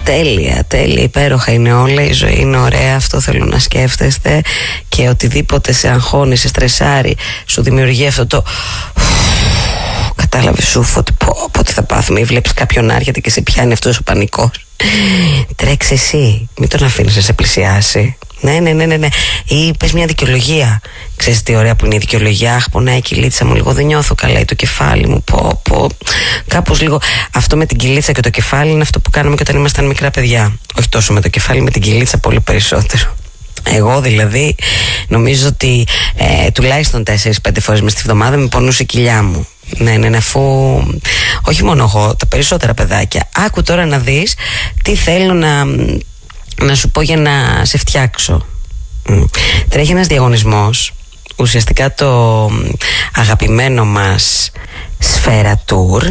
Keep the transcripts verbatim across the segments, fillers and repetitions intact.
τέλεια, τέλεια, υπέροχα είναι όλα. Η ζωή είναι ωραία, αυτό θέλω να σκέφτεστε. Και οτιδήποτε σε αγχώνει, σε στρεσάρει, σου δημιουργεί αυτό το... Κατάλαβες σου ότι πω, πω τι θα πάθουμε, ή βλέπεις κάποιον να έρχεται και σε πιάνει αυτός ο πανικός. Τρέξε εσύ, μην τον αφήνεις να σε πλησιάσει. Ναι, ναι, ναι, ναι, ναι. Ή πες μια δικαιολογία. Ξέρεις τι ωραία που είναι η δικαιολογία. Αχ, πονάει η κυλίτσα μου λίγο, δεν νιώθω καλά, ή το κεφάλι μου. Πω, πω. Κάπως λίγο. Αυτό με την κυλίτσα και το κεφάλι είναι αυτό που κάναμε και όταν ήμασταν μικρά παιδιά. Όχι τόσο με το κεφάλι, με την κυλίτσα πολύ περισσότερο. Εγώ δηλαδή νομίζω ότι ε, τουλάχιστον τέσσερις πέντε φορές μες στη βδομάδα με πονούσε η κοιλιά μου. Ναι, ναι, ναι, αφού όχι μόνο εγώ, τα περισσότερα παιδάκια. Άκου τώρα να δεις τι θέλω να, να σου πω για να σε φτιάξω. Τρέχει ένας διαγωνισμός, ουσιαστικά το αγαπημένο μας Σφαίρα Tour.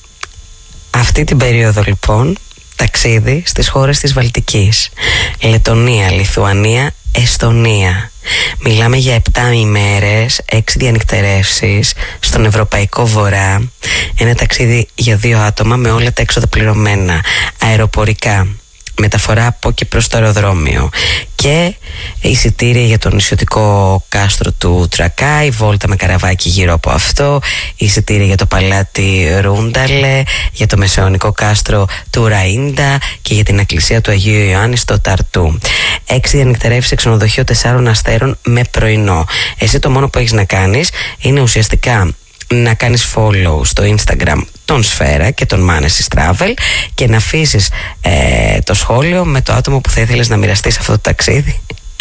Αυτή την περίοδο λοιπόν ταξίδι στις χώρες της Βαλτικής, Λετονία, Λιθουανία, Εστονία. Μιλάμε για επτά ημέρες, έξι διανυκτερεύσεις στον Ευρωπαϊκό Βορρά. Ένα ταξίδι για δύο άτομα με όλα τα έξοδα πληρωμένα, αεροπορικά, μεταφορά από και προς το αεροδρόμιο και εισιτήρια για το νησιωτικό κάστρο του Τρακάι, βόλτα με καραβάκι γύρω από αυτό, εισιτήρια για το παλάτι Ρούνταλε, για το μεσαιωνικό κάστρο του Ραΐντα και για την εκκλησία του Αγίου Ιωάννη στο Ταρτού. Έξι διανυκτερεύσεις σε ξενοδοχείο τεσσάρων αστέρων με πρωινό. Εσύ το μόνο που έχεις να κάνεις είναι ουσιαστικά να κάνεις follow στο Instagram τον Σφαίρα και τον Manesis Travel και να αφήσεις ε, το σχόλιο με το άτομο που θα ήθελες να μοιραστείς αυτό το ταξίδι.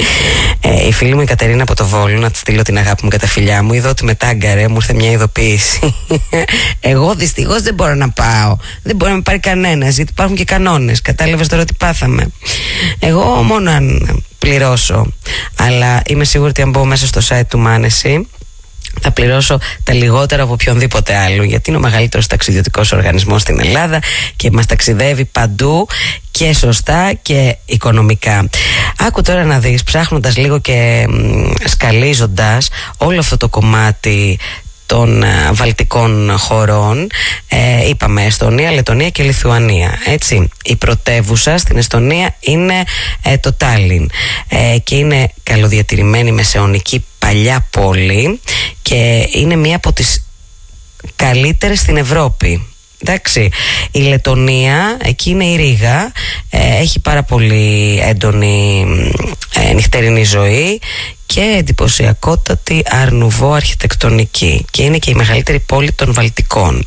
Ε, η φίλη μου η Κατερίνα από το Βόλο, να της στείλω την αγάπη μου και τα φιλιά μου, είδα ότι με τάγκαρε, μου ήρθε μια ειδοποίηση. Εγώ δυστυχώς δεν μπορώ να πάω, δεν μπορεί να με πάρει κανένας, γιατί υπάρχουν και κανόνες. Κατάλαβες τώρα τι πάθαμε. Εγώ μόνο αν πληρώσω, αλλά είμαι σίγουρη ότι αν μπω μέσα στο site του Manesis θα πληρώσω τα λιγότερα από οποιονδήποτε άλλο, γιατί είναι ο μεγαλύτερος ταξιδιωτικός οργανισμός στην Ελλάδα και μας ταξιδεύει παντού και σωστά και οικονομικά. Άκου τώρα να δεις, ψάχνοντας λίγο και μ, σκαλίζοντας όλο αυτό το κομμάτι των uh, βαλτικών χωρών, ε, είπαμε Εστονία, Λετονία και Λιθουανία, έτσι. Η πρωτεύουσα στην Εστονία είναι ε, το Τάλιν ε, και είναι καλοδιατηρημένη μεσαιωνική παλιά πόλη και είναι μία από τις καλύτερες στην Ευρώπη. Εντάξει, η Λετονία, εκεί είναι η Ρήγα, ε, έχει πάρα πολύ έντονη ε, νυχτερινή ζωή και εντυπωσιακότατη αρνουβό αρχιτεκτονική και είναι και η μεγαλύτερη πόλη των Βαλτικών.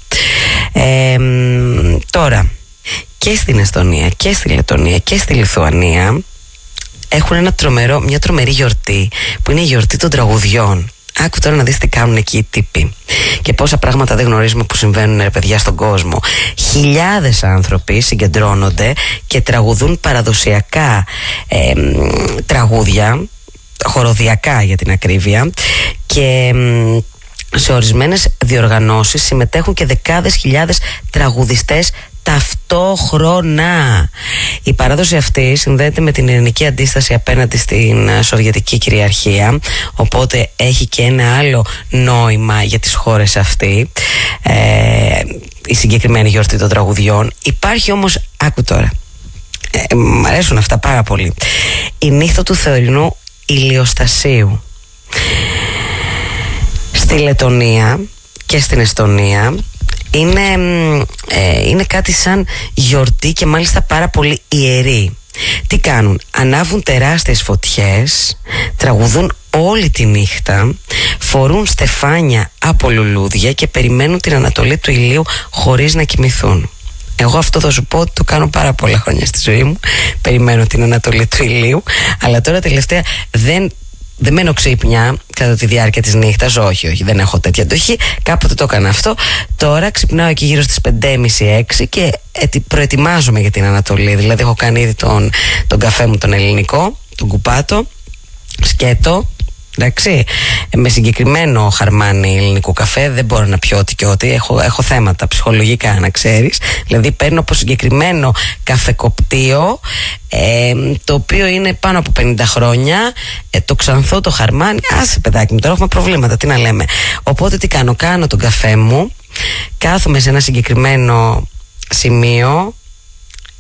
Ε, τώρα, και στην Εστονία και στη Λετονία και στη Λιθουανία έχουν ένα τρομερό, μια τρομερή γιορτή που είναι η γιορτή των τραγουδιών. Άκου τώρα να δεις τι κάνουν εκεί οι τύποι και πόσα πράγματα δεν γνωρίζουμε που συμβαίνουν, ρε παιδιά, στον κόσμο. Χιλιάδες άνθρωποι συγκεντρώνονται και τραγουδούν παραδοσιακά ε, τραγούδια, χοροδιακά για την ακρίβεια, και σε ορισμένες διοργανώσεις συμμετέχουν και δεκάδες χιλιάδες τραγουδιστές ταυτόχρονα. Η παράδοση αυτή συνδέεται με την ελληνική αντίσταση απέναντι στην Σοβιετική κυριαρχία, οπότε έχει και ένα άλλο νόημα για τις χώρες αυτή, ε, η συγκεκριμένη γιορτή των τραγουδιών. Υπάρχει όμως, άκου τώρα, ε, μ' αρέσουν αυτά πάρα πολύ, η νύχτα του θεωρινού ηλιοστασίου. Στη Λετονία και στην Εστονία είναι, ε, είναι κάτι σαν γιορτή και μάλιστα πάρα πολύ ιερή. Τι κάνουν? Ανάβουν τεράστιες φωτιές, τραγουδούν όλη τη νύχτα, φορούν στεφάνια από λουλούδια και περιμένουν την ανατολή του ηλίου χωρίς να κοιμηθούν. Εγώ αυτό θα σου πω ότι το κάνω πάρα πολλά χρόνια στη ζωή μου. Περιμένω την ανατολή του ηλίου, αλλά τώρα τελευταία δεν Δεν μένω ξύπνια κατά τη διάρκεια της νύχτας. Όχι, όχι, δεν έχω τέτοια αντοχή. Κάποτε το έκανα αυτό. Τώρα ξυπνάω εκεί γύρω στις πέντε και μισή έξι και προετοιμάζομαι για την Ανατολή. Δηλαδή έχω κάνει ήδη τον, τον καφέ μου τον ελληνικό, τον κουπάτο, σκέτο. Εντάξει, με συγκεκριμένο χαρμάνι ελληνικού καφέ δεν μπορώ να πιω ό,τι και ό,τι. Έχω, έχω θέματα ψυχολογικά, να ξέρεις. Δηλαδή παίρνω από συγκεκριμένο καφεκοπτίο, ε, το οποίο είναι πάνω από πενήντα χρόνια, ε, το ξανθό το χαρμάνι. Άσε παιδάκι μου, τώρα έχουμε προβλήματα, τι να λέμε. Οπότε τι κάνω? Κάνω τον καφέ μου, κάθομαι σε ένα συγκεκριμένο σημείο,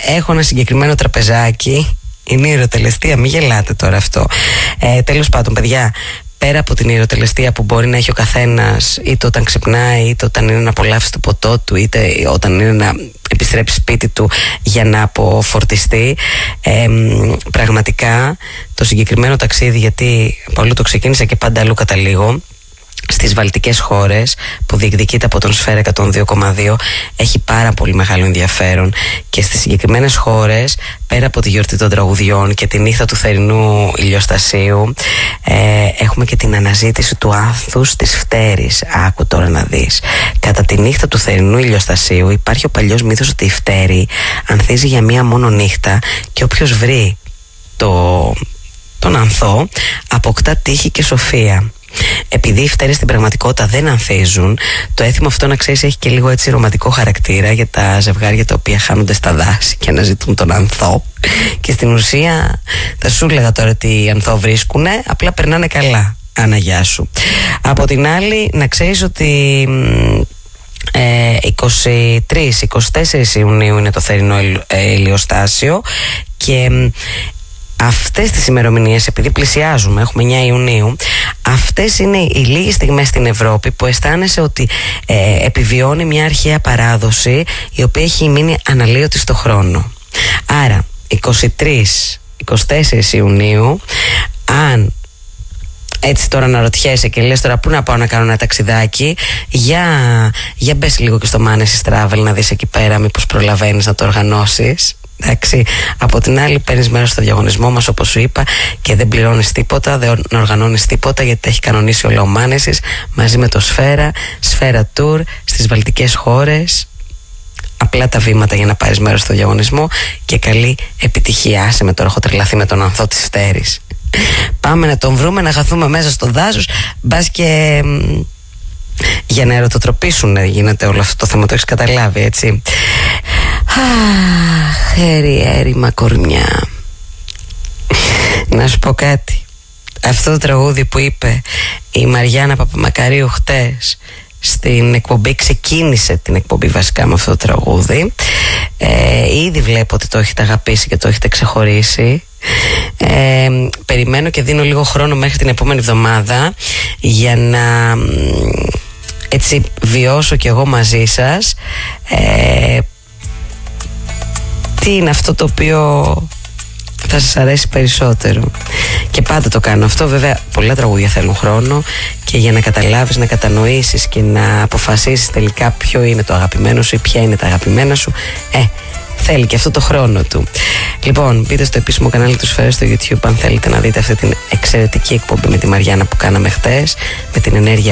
έχω ένα συγκεκριμένο τραπεζάκι. Είναι η ιεροτελεστία, μην γελάτε τώρα αυτό. Ε, τέλος πάντων, παιδιά, πέρα από την ιεροτελεστία που μπορεί να έχει ο καθένας, είτε όταν ξυπνάει, είτε όταν είναι να απολαύσει το ποτό του, είτε όταν είναι να επιστρέψει σπίτι του για να αποφορτιστεί, ε, πραγματικά το συγκεκριμένο ταξίδι, γιατί από το ξεκίνησα και πάντα αλλού καταλήγω, στις βαλτικές χώρες που διεκδικείται από τον Σφαίρα εκατόν δύο κόμμα δύο, έχει πάρα πολύ μεγάλο ενδιαφέρον. Και στις συγκεκριμένες χώρες, πέρα από τη γιορτή των τραγουδιών και τη νύχτα του θερινού ηλιοστασίου, ε, έχουμε και την αναζήτηση του άνθους της φτέρης. Άκου τώρα να δεις. Κατά τη νύχτα του θερινού ηλιοστασίου υπάρχει ο παλιός μύθος ότι η φτέρη ανθίζει για μία μόνο νύχτα και όποιος βρει το, τον ανθό αποκτά τύχη και σοφία. Επειδή οι φτέρες στην πραγματικότητα δεν ανθίζουν, το έθιμο αυτό, να ξέρεις, έχει και λίγο έτσι ρομαντικό χαρακτήρα για τα ζευγάρια τα οποία χάνονται στα δάση και αναζητούν τον ανθό. Και στην ουσία θα σου έλεγα τώρα ότι ανθό βρίσκουνε, απλά περνάνε καλά. Άνα γεια σου. Από την άλλη, να ξέρεις ότι ε, είκοσι τρεις με είκοσι τέσσερις Ιουνίου είναι το θερινό ηλιοστάσιο και αυτές τις ημερομηνίες, επειδή πλησιάζουμε, έχουμε εννέα Ιουνίου, αυτές είναι οι λίγες στιγμές στην Ευρώπη που αισθάνεσαι ότι ε, επιβιώνει μια αρχαία παράδοση η οποία έχει μείνει αναλύωτη στο χρόνο. Άρα είκοσι τρεις με είκοσι τέσσερις Ιουνίου, αν έτσι τώρα να ρωτιέσαι και λες τώρα πού να πάω να κάνω ένα ταξιδάκι, για, για μπες λίγο και στο Manesis Travel να δεις εκεί πέρα μήπως προλαβαίνεις να το οργανώσεις. Εντάξει. Από την άλλη, παίρνεις μέρος στο διαγωνισμό μας, όπως σου είπα, και δεν πληρώνεις τίποτα, δεν οργανώνεις τίποτα, γιατί τα έχει κανονίσει όλα ο Manesis μαζί με το Σφαίρα, Σφαίρα Tour στις βαλτικές χώρες. Απλά τα βήματα για να πάρεις μέρος στο διαγωνισμό και καλή επιτυχία. Άσε με τώρα, έχω τρελαθεί με τον ανθό της φτέρης. Πάμε να τον βρούμε, να χαθούμε μέσα στο δάσος, μπας και για να ερωτοτροπήσουν γίνεται όλο αυτό το θέμα, το έχεις καταλάβει, έτσι. Αχ, έρη, έρημα κορμιά. Να σου πω κάτι. Αυτό το τραγούδι που είπε η Μαριάννα Παπαμακαρίου χτες στην εκπομπή, ξεκίνησε την εκπομπή βασικά με αυτό το τραγούδι. ε, Ήδη βλέπω ότι το έχετε αγαπήσει και το έχετε ξεχωρίσει. ε, Περιμένω και δίνω λίγο χρόνο μέχρι την επόμενη εβδομάδα για να έτσι βιώσω κι εγώ μαζί σας ε, τι είναι αυτό το οποίο θα σας αρέσει περισσότερο. Και πάντα το κάνω αυτό. Βέβαια πολλά τραγούδια θέλουν χρόνο, και για να καταλάβεις, να κατανοήσεις και να αποφασίσεις τελικά ποιο είναι το αγαπημένο σου ή ποια είναι τα αγαπημένα σου, ε, θέλει και αυτό το χρόνο του. Λοιπόν, μπείτε στο επίσημο κανάλι του Σφαίρα στο YouTube αν θέλετε να δείτε αυτή την εξαιρετική εκπομπή με τη Μαριάννα που κάναμε χτες, με την ενέργεια